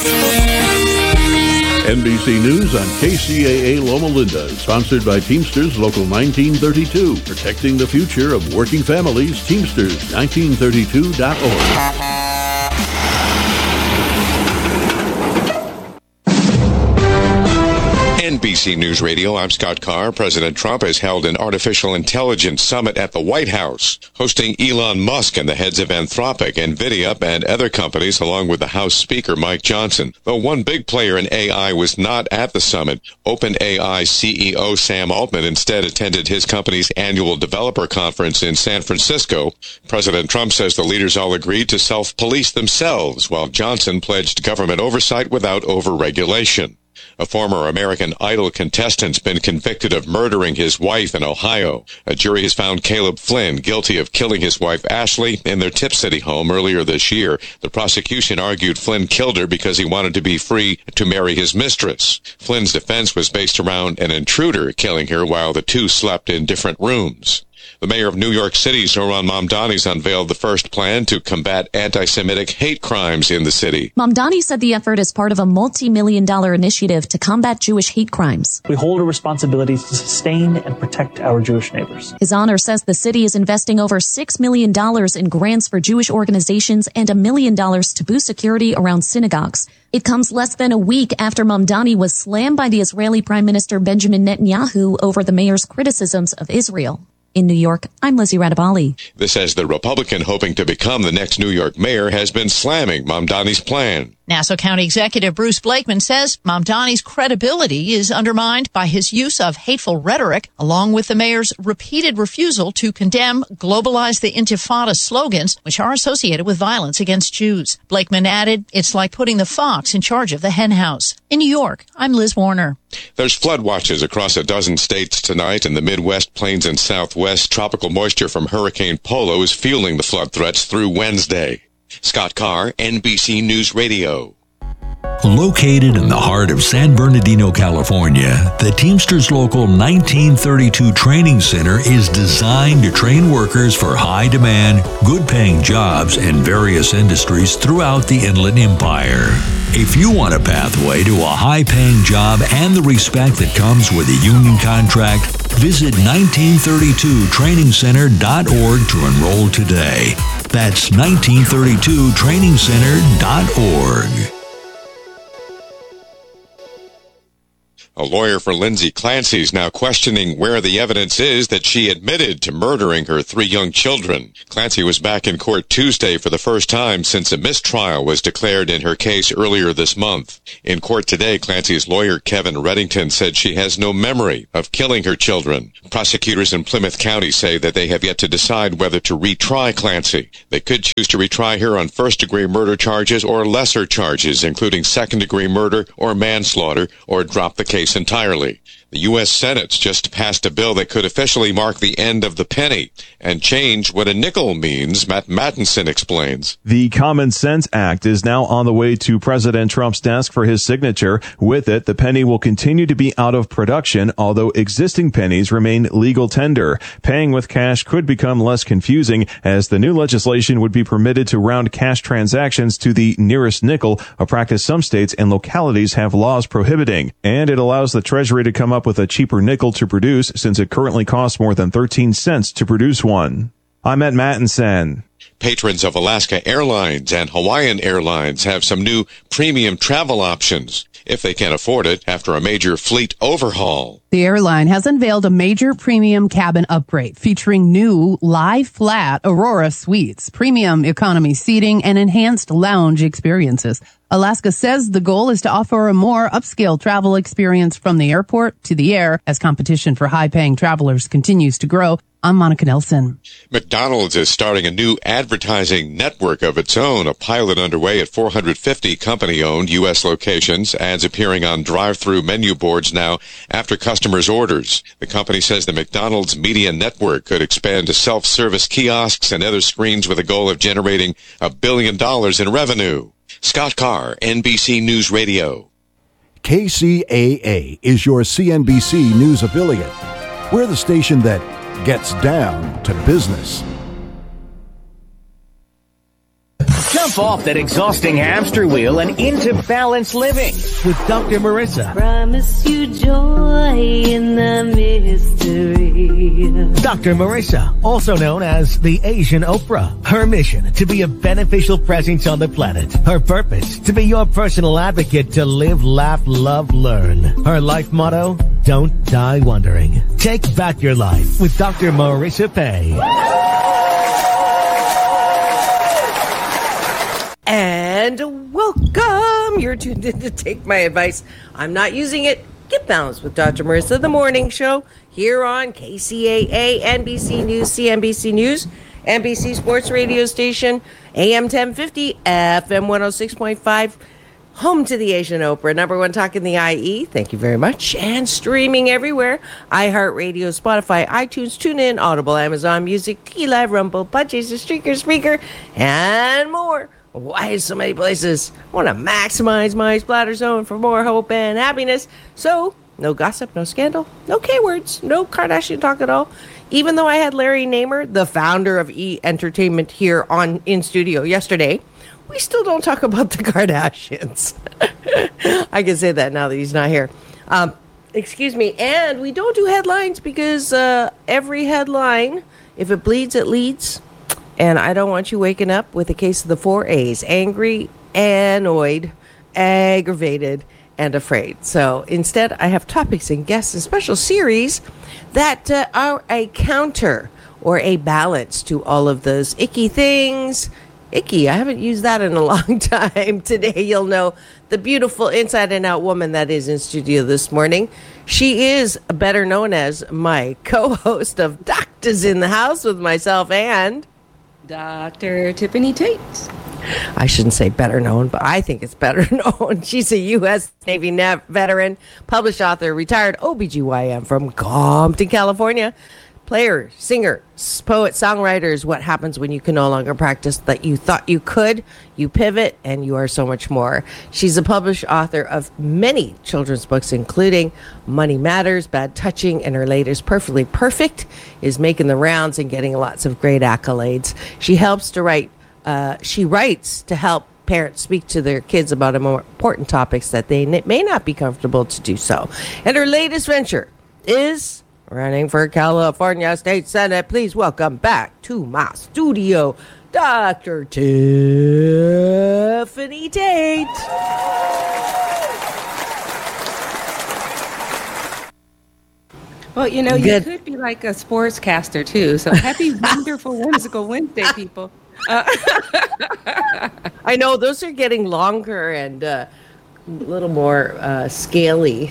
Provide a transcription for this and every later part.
NBC News on KCAA Loma Linda, sponsored by Teamsters Local 1932, protecting the future of working families. Teamsters1932.org. NBC News Radio, I'm Scott Carr. President Trump has held an artificial intelligence summit at the White House, hosting Elon Musk and the heads of Anthropic, NVIDIA, and other companies, along with the House Speaker, Mike Johnson. Though one big player in AI was not at the summit, OpenAI CEO Sam Altman instead attended his company's annual developer conference in San Francisco. President Trump says the leaders all agreed to self-police themselves, while Johnson pledged government oversight without over-regulation. A former American Idol contestant's been convicted of murdering his wife in Ohio. A jury has found Caleb Flynn guilty of killing his wife Ashley in their Tip City home earlier this year. The prosecution argued Flynn killed her because he wanted to be free to marry his mistress. Flynn's defense was based around an intruder killing her while the two slept in different rooms. The mayor of New York City, Zohran Mamdani, has unveiled the first plan to combat anti-Semitic hate crimes in the city. Mamdani said the effort is part of a multi-million-dollar initiative to combat Jewish hate crimes. We hold a responsibility to sustain and protect our Jewish neighbors. His Honor says the city is investing over $6 million in grants for Jewish organizations and $1 million to boost security around synagogues. It comes less than a week after Mamdani was slammed by the Israeli Prime Minister Benjamin Netanyahu over the mayor's criticisms of Israel. In New York, I'm Lizzie Radabali. This as the Republican hoping to become the next New York mayor has been slamming Mamdani's plan. Nassau County Executive Bruce Blakeman says Mamdani's credibility is undermined by his use of hateful rhetoric, along with the mayor's repeated refusal to condemn Globalize the Intifada slogans, which are associated with violence against Jews. Blakeman added, it's like putting the fox in charge of the hen house. In New York, I'm Liz Warner. There's flood watches across a dozen states tonight in the Midwest, Plains, and Southwest. Tropical moisture from Hurricane Polo is fueling the flood threats through Wednesday. Scott Carr, NBC News Radio. Located in the heart of San Bernardino, California, the Teamsters Local 1932 Training Center is designed to train workers for high-demand, good-paying jobs in various industries throughout the Inland Empire. If you want a pathway to a high-paying job and the respect that comes with a union contract, visit 1932trainingcenter.org to enroll today. That's 1932trainingcenter.org. A lawyer for Lindsay Clancy is now questioning where the evidence is that she admitted to murdering her 3 young children. Clancy was back in court Tuesday for the first time since a mistrial was declared in her case earlier this month. In court today, Clancy's lawyer, Kevin Reddington, said she has no memory of killing her children. Prosecutors in Plymouth County say that they have yet to decide whether to retry Clancy. They could choose to retry her on first-degree murder charges or lesser charges, including second-degree murder or manslaughter, or drop the case entirely. The U.S. Senate's just passed a bill that could officially mark the end of the penny and change what a nickel means, Matt Mattinson explains. The Common Sense Act is now on the way to President Trump's desk for his signature. With it, the penny will continue to be out of production, although existing pennies remain legal tender. Paying with cash could become less confusing, as the new legislation would be permitted to round cash transactions to the nearest nickel, a practice some states and localities have laws prohibiting. And it allows the Treasury to come up with a cheaper nickel to produce, since it currently costs more than 13 cents to produce one. I'm Matt Mattinson. Patrons of Alaska Airlines and Hawaiian Airlines have some new premium travel options, if they can afford it, after a major fleet overhaul. The airline has unveiled a major premium cabin upgrade featuring new lie-flat Aurora suites, premium economy seating, and enhanced lounge experiences. Alaska says the goal is to offer a more upscale travel experience from the airport to the air as competition for high-paying travelers continues to grow. I'm Monica Nelson. McDonald's is starting a new advertising network of its own, a pilot underway at 450 company-owned U.S. locations, ads appearing on drive-through menu boards now after customers' orders. The company says the McDonald's Media Network could expand to self-service kiosks and other screens with a goal of generating $1 billion in revenue. Scott Carr, NBC News Radio. KCAA is your CNBC News affiliate. We're the station that gets down to business. Jump Get off that exhausting hamster wheel and into balanced living with Dr. Marissa. Promise you joy in the mystery. Dr. Marissa, also known as the Asian Oprah. Her mission, to be a beneficial presence on the planet. Her purpose, to be your personal advocate to live, laugh, love, learn. Her life motto, don't die wondering. Take back your life with Dr. Marissa Pay. And welcome. You're tuned in to Take My Advice. I'm not using it. Get Balanced with Dr. Marissa, the morning show here on KCAA, NBC News, CNBC News, NBC Sports Radio Station, AM 1050, FM 106.5, home to the Asian Oprah, number one talk in the IE. Thank you very much. And streaming everywhere. iHeartRadio, Spotify, iTunes, TuneIn, Audible, Amazon Music, T-Live, Rumble, Podchaser, Spreaker, and more. Why so many places? I want to maximize my splatter zone for more hope and happiness. So, no gossip, no scandal, no K-words, no Kardashian talk at all. Even though I had Larry Namer, the founder of E! Entertainment, here in studio yesterday, we still don't talk about the Kardashians. I can say that now that he's not here. Excuse me. And we don't do headlines because every headline, if it bleeds, it leads. And I don't want you waking up with a case of the 4 A's: angry, annoyed, aggravated, and afraid. So instead, I have topics and guests and special series that are a counter or a balance to all of those icky things. Icky, I haven't used that in a long time. Today, you'll know the beautiful inside and out woman that is in studio this morning. She is better known as my co-host of Doctors in the House with myself and Dr. Tiffany Tate. I shouldn't say better known, but I think it's better known. She's a U.S. Navy veteran, published author, retired OBGYN from Compton, California. Player, singer, poet, songwriter is what happens when you can no longer practice that you thought you could. You pivot, and you are so much more. She's a published author of many children's books, including Money Matters, Bad Touching, and her latest, Perfectly Perfect, is making the rounds and getting lots of great accolades. She helps to write. She writes to help parents speak to their kids about more important topics that they may not be comfortable to do so. And her latest venture is running for California State Senate. Please welcome back to my studio, Dr. Tiffany Tate. Well, you know, you could be like a sportscaster, too. So happy, wonderful, whimsical Wednesday, people. I know those are getting longer and a little more scaly.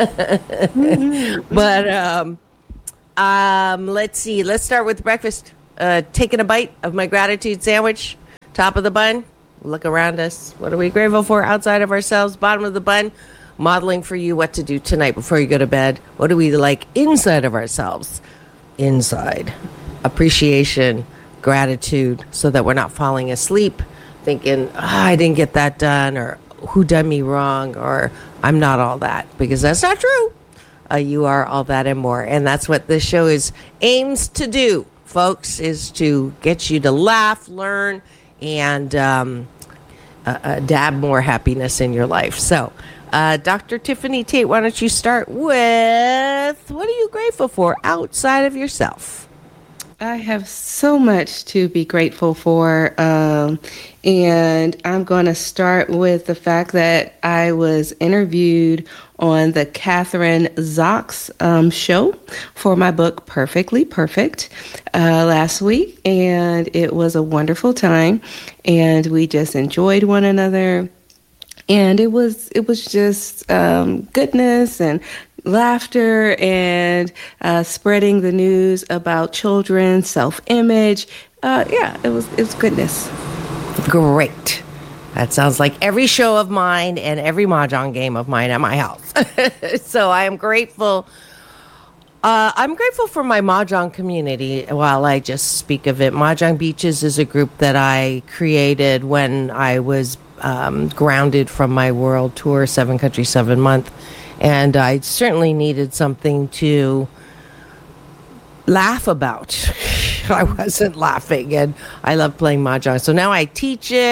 But let's see. Let's start with breakfast. Taking a bite of my gratitude sandwich. Top of the bun. Look around us. What are we grateful for outside of ourselves? Bottom of the bun. Modeling for you what to do tonight before you go to bed. What do we like inside of ourselves? Inside. Appreciation, gratitude, so that we're not falling asleep thinking, I didn't get that done, or who done me wrong, or I'm not all that, because that's not true. You are all that and more. And that's what this show aims to do, folks, is to get you to laugh, learn, and dab more happiness in your life. So, Dr. Tiffany Tate, why don't you start with, what are you grateful for outside of yourself? I have so much to be grateful for, and I'm going to start with the fact that I was interviewed on the Catherine Zox show for my book, Perfectly Perfect, last week, and it was a wonderful time, and we just enjoyed one another, and it was just goodness and laughter and spreading the news about children's self-image. It was goodness. Great. That sounds like every show of mine and every mahjong game of mine at my house. So I am grateful. I'm grateful for my mahjong community while I just speak of it. Mahjong Beaches is a group that I created when I was grounded from my world tour, 7 countries, 7 month. And I certainly needed something to laugh about. I wasn't laughing, and I love playing mahjong. So now I teach it.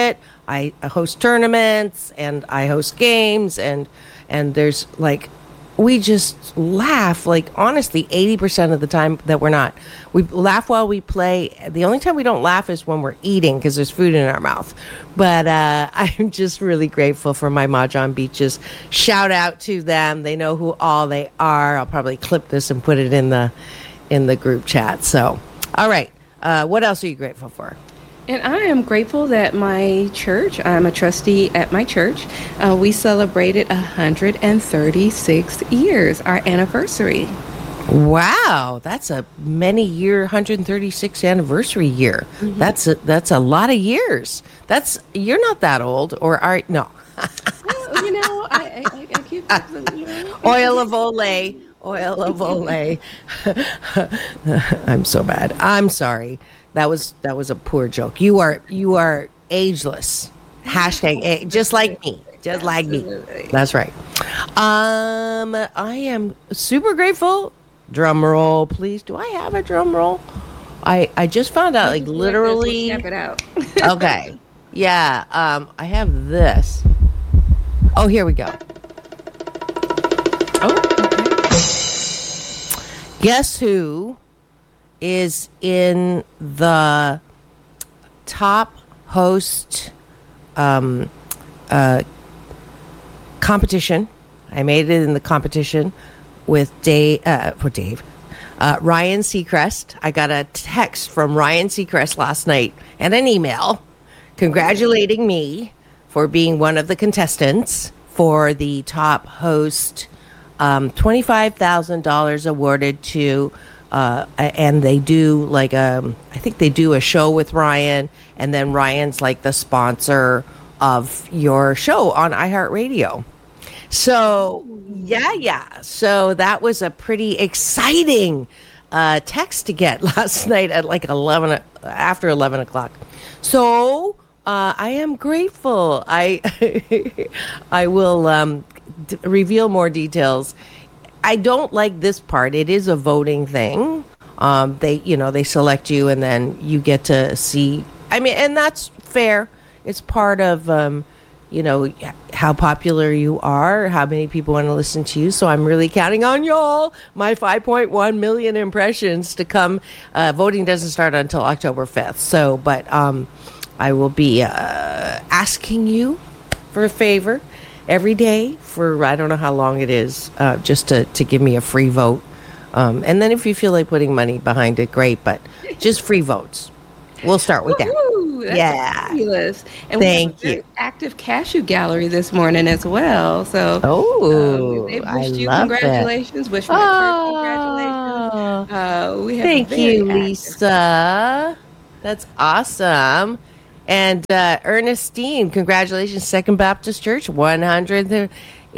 I host tournaments and I host games and there's like, we just laugh, like, honestly, 80% of the time that we're not. We laugh while we play. The only time we don't laugh is when we're eating because there's food in our mouth. But I'm just really grateful for my Mahjong Beaches. Shout out to them. They know who all they are. I'll probably clip this and put it in the group chat. So, all right. What else are you grateful for? And I am grateful that my church, I'm a trustee at my church, we celebrated 136 years, our anniversary. Wow, that's a many year 136th anniversary year. Mm-hmm. That's a lot of years. You're not that old, or are no? Well, you know, I keep Oil of Olay. Oil of Olay. I'm so bad. I'm sorry. That was a poor joke. You are ageless. Hashtag just like me. Just like me. That's right. I am super grateful. Drum roll, please. Do I have a drum roll? I just found out, like, literally. Snap it out. Okay. Yeah. I have this. Oh, here we go. Oh, okay. Guess who is in the top host competition? I made it in the competition with Ryan Seacrest. I got a text from Ryan Seacrest last night and an email congratulating me for being one of the contestants for the top host. $25,000 awarded to, and they do like I think they do a show with Ryan, and then Ryan's like the sponsor of your show on iHeartRadio. So yeah. So that was a pretty exciting text to get last night at like after 11 o'clock. So I am grateful. I will reveal more details. I don't like this part. It is a voting thing. They select you and then you get to see. I mean, and that's fair. It's part of, how popular you are, how many people want to listen to you. So I'm really counting on y'all, my 5.1 million impressions to come. Voting doesn't start until October 5th. So, but I will be asking you for a favor every day for, I don't know how long it is, just to give me a free vote. And then if you feel like putting money behind it, great, but just free votes. We'll start with that. That's fabulous. And thank we have you. Active cashew gallery this morning as well. So they wished you love congratulations. Wish my congratulations. We have thank you, Lisa. That's awesome. And Ernestine, congratulations, Second Baptist Church, 100th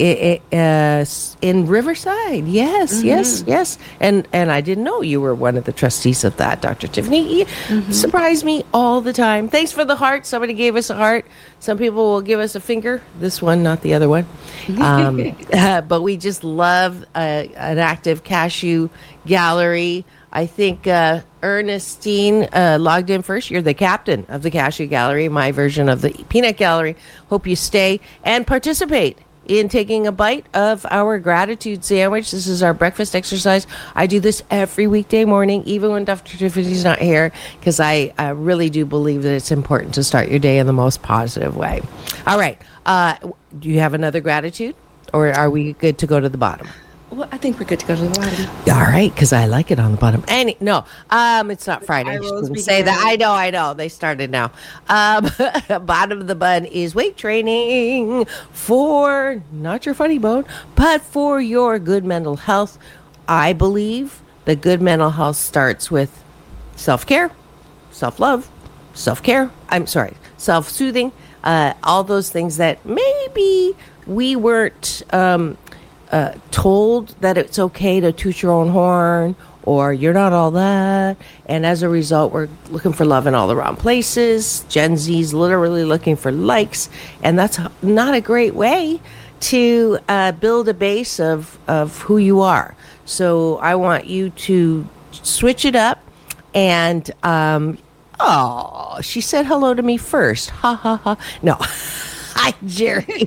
in Riverside. Yes, yes. And I didn't know you were one of the trustees of that, Dr. Tiffany. You surprise me all the time. Thanks for the heart. Somebody gave us a heart. Some people will give us a finger. This one, not the other one. But we just love an active cashew gallery. I think Ernestine logged in first. You're the captain of the Cashew Gallery, my version of the Peanut Gallery. Hope you stay and participate in taking a bite of our gratitude sandwich. This is our breakfast exercise. I do this every weekday morning, even when Dr. Tiffany's not here, because I really do believe that it's important to start your day in the most positive way. All right. Do you have another gratitude, or are we good to go to the bottom? Well, I think we're good to go to the bottom. All right, because I like it on the bottom. It's not Friday. I shouldn't say that. I know. They started now. Bottom of the bun is weight training for not your funny bone, but for your good mental health. I believe that good mental health starts with self-care, self-love, self-soothing, all those things that maybe we weren't told that it's okay to toot your own horn, or you're not all that. And as a result, we're looking for love in all the wrong places. Gen Z's literally looking for likes. And that's not a great way to build a base of who you are. So I want you to switch it up and Oh, she said hello to me first. Ha, ha, ha. No. Hi, Jerry.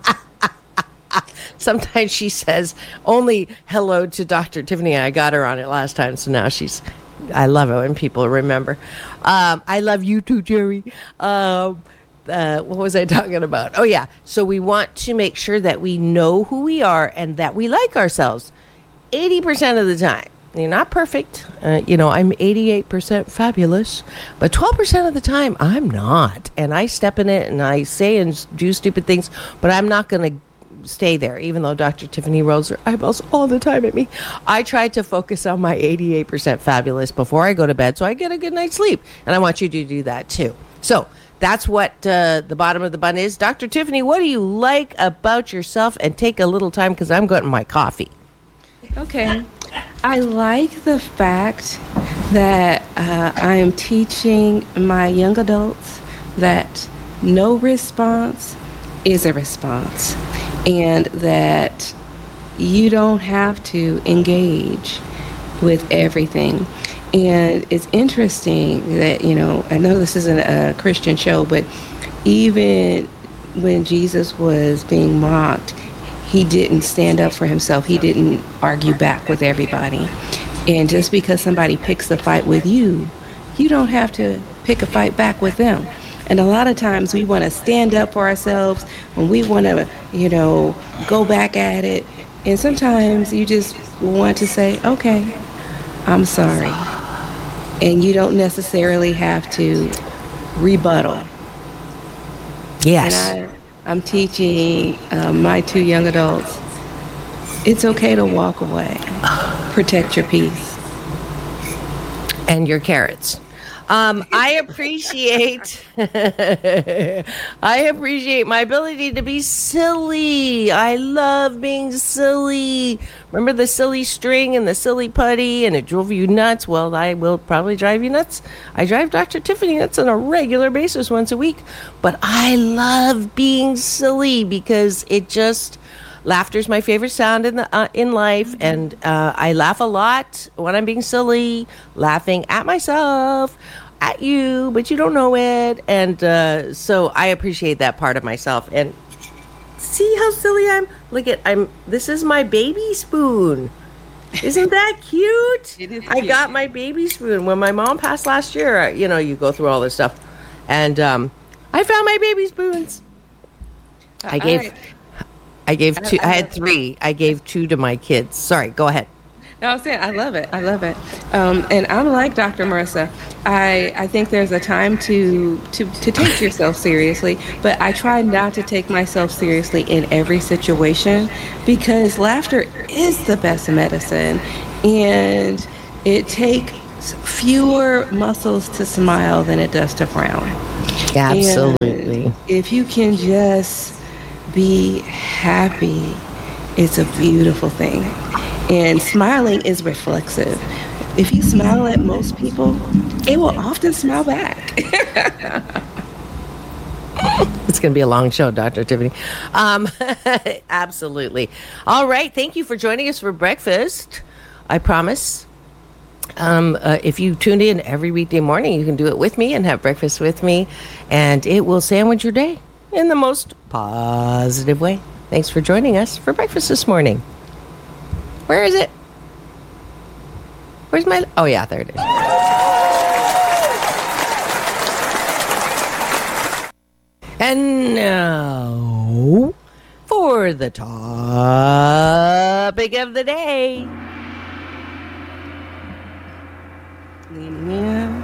Sometimes she says only hello to Dr. Tiffany. I got her on it last time, so now I love it when people remember. I love you too, Jerry. What was I talking about? Oh, yeah. So we want to make sure that we know who we are and that we like ourselves 80% of the time. You're not perfect. I'm 88% fabulous, but 12% of the time I'm not. And I step in it and I say and do stupid things, but I'm not going to stay there, even though Dr. Tiffany rolls her eyeballs all the time at me. I try to focus on my 88% fabulous before I go to bed so I get a good night's sleep. And I want you to do that too. So that's what the bottom of the bun is. Dr. Tiffany, what do you like about yourself? And take a little time because I'm getting my coffee. Okay. I like the fact that I am teaching my young adults that no response is a response, and that you don't have to engage with everything. And it's interesting that, I know this isn't a Christian show, but even when Jesus was being mocked, he didn't stand up for himself. He didn't argue back with everybody. And just because somebody picks a fight with you, you don't have to pick a fight back with them. And a lot of times we want to stand up for ourselves when we want to, go back at it. And sometimes you just want to say, okay, I'm sorry. And you don't necessarily have to rebuttal. Yes. And I'm teaching my two young adults, it's okay to walk away. Protect your peace. And your carrots. I appreciate my ability to be silly. I love being silly. Remember the silly string and the silly putty, and it drove you nuts? Well, I will probably drive you nuts. I drive Dr. Tiffany nuts on a regular basis once a week. But I love being silly because laughter's my favorite sound in life, and I laugh a lot when I'm being silly, laughing at myself, at you, but you don't know it, and so I appreciate that part of myself. And see how silly I'm? This is my baby spoon. Isn't that cute? It is I cute. got my baby spoon when my mom passed last year. You go through all this stuff, and I found my baby spoons. I gave two. I had three. I gave two to my kids. Sorry, go ahead. No, I'm saying I love it. And I'm like Dr. Marissa. I think there's a time to take yourself seriously, but I try not to take myself seriously in every situation, because laughter is the best medicine, and it takes fewer muscles to smile than it does to frown. Absolutely. And if you can just be happy, it's a beautiful thing. And smiling is reflexive. If you smile at most people, it will often smile back. It's going to be a long show, Dr. Tiffany. Absolutely. All right. Thank you for joining us for breakfast. I promise. If you tune in every weekday morning, you can do it with me and have breakfast with me, and it will sandwich your day in the most positive way. Thanks for joining us for breakfast this morning. Where is it? Where's my... Oh, yeah, there it is. And now, for the topic of the day. Yeah.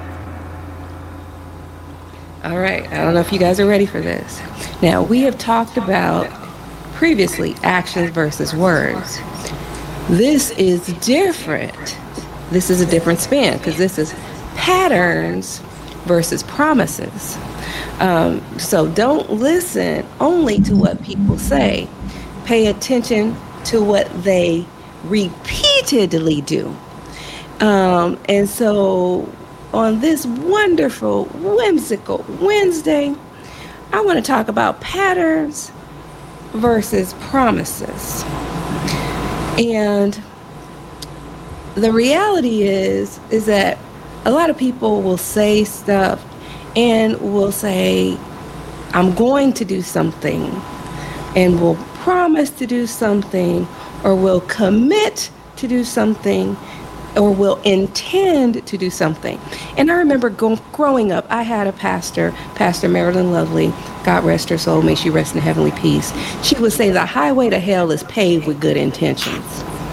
All right, I don't know if you guys are ready for this. Now, we have talked about previously actions versus words. This is different. This is a different spin, because this is patterns versus promises. So don't listen only to what people say. Pay attention to what they repeatedly do. And so on this wonderful, whimsical Wednesday, I want to talk about patterns versus promises. And the reality is that a lot of people will say stuff and will say, I'm going to do something, and will promise to do something, or will commit to do something, or will intend to do something. And I remember growing up, I had a pastor, Pastor Marilyn Lovely, God rest her soul, may she rest in heavenly peace. She would say the highway to hell is paved with good intentions.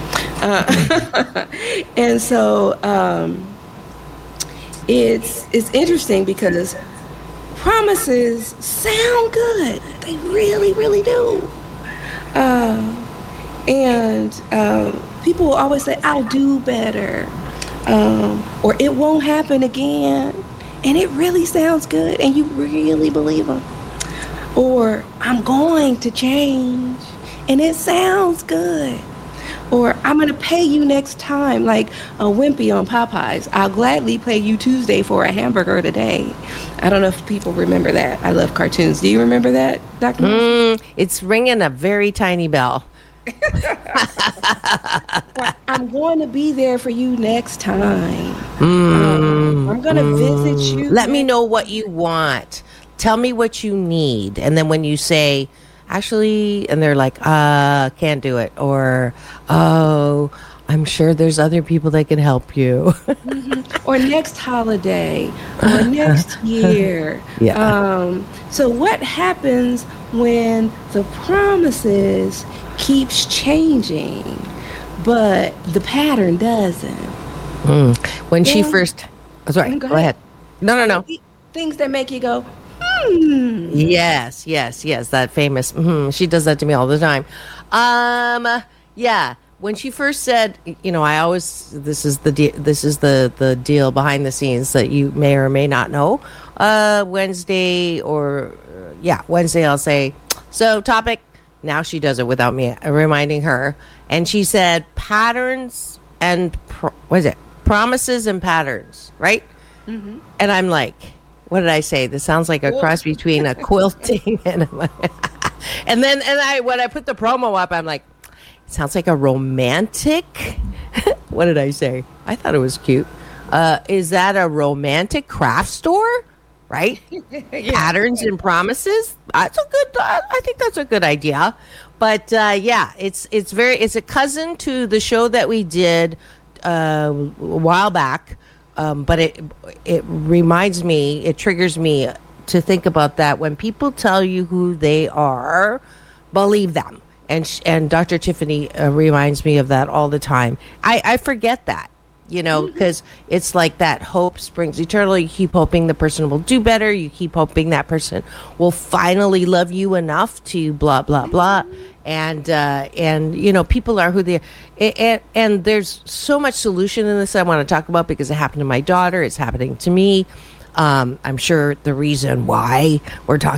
And so it's interesting because promises sound good. They really, really do. And people will always say, I'll do better, or it won't happen again. And it really sounds good, and you really believe them. Or I'm going to change, and it sounds good. Or I'm going to pay you next time, like a Wimpy on Popeyes. I'll gladly pay you Tuesday for a hamburger today. I don't know if people remember that. I love cartoons. Do you remember that, Dr. It's ringing a very tiny bell. I'm going to be there for you next time. I'm going to visit you. Let me know what you want. Tell me what you need. And then when you say, actually, and they're like, can't do it. Or, oh, I'm sure there's other people that can help you. Or next holiday, or next year. Yeah. So what happens when the promises keeps changing, but the pattern doesn't? When she first... Oh, sorry, go ahead. No. Things that make you go, Yes, that famous, she does that to me all the time. Yeah, when she first said, I always, this is the deal behind the scenes that you may or may not know. Wednesday I'll say, so topic. Now she does it without me reminding her. And she said patterns and, promises and patterns, right? Mm-hmm. And I'm like, what did I say? This sounds like a cross between a quilting and and then when I put the promo up, I'm like, it sounds like a romantic. What did I say? I thought it was cute. Is that a romantic craft store? Right? Yeah. Patterns and promises. That's a good. I think that's a good idea. But it's a cousin to the show that we did a while back. But it reminds me, it triggers me to think about that. When people tell you who they are, believe them. And Dr. Tiffany reminds me of that all the time. I forget that, because it's like that hope springs eternal. You keep hoping the person will do better. You keep hoping that person will finally love you enough to blah, blah, blah. And people are who they are. And there's so much solution in this I want to talk about because it happened to my daughter. It's happening to me. I'm sure the reason why we're talking